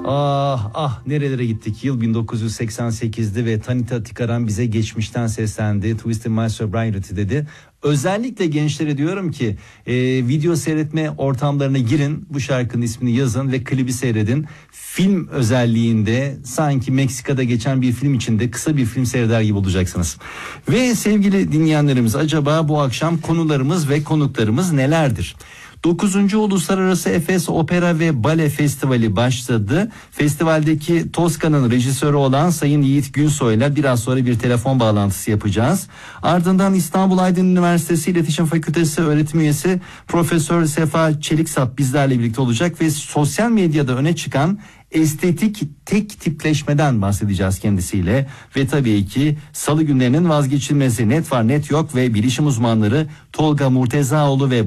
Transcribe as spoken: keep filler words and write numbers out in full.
Ah ah nerelere gittik. Yıl bin dokuz yüz seksen sekizdi ve Tanita Tikaram bize geçmişten seslendi. Twisted My Sobriety dedi. Özellikle gençlere diyorum ki e, video seyretme ortamlarına girin, bu şarkının ismini yazın ve klibi seyredin. Film özelliğinde sanki Meksika'da geçen bir film içinde kısa bir film seyreder gibi olacaksınız. Ve sevgili dinleyenlerimiz, acaba bu akşam konularımız ve konuklarımız nelerdir? dokuzuncu Uluslararası Efes Opera ve Bale Festivali başladı. Festivaldeki Toska'nın rejisörü olan Sayın Yiğit Günsoy'la biraz sonra bir telefon bağlantısı yapacağız. Ardından İstanbul Aydın Üniversitesi İletişim Fakültesi öğretim üyesi Profesör Sefa Çeliksap bizlerle birlikte olacak ve sosyal medyada öne çıkan estetik tek tipleşmeden bahsedeceğiz kendisiyle. Ve tabii ki salı günlerinin vazgeçilmezi Net Var Net Yok ve bilişim uzmanları Tolga Murtezaoğlu ve